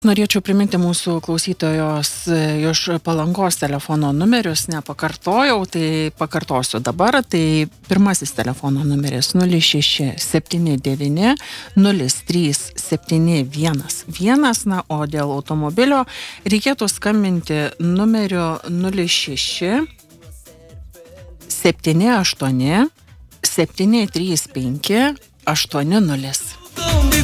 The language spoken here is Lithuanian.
Norėčiau priminti mūsų klausytojos iš Palangos telefono numerius, nepakartojau, tai pakartosiu dabar. Tai pirmasis telefono numeris 0679 03 711, na, o dėl automobilio reikėtų skambinti numeriu 06 78 735 80.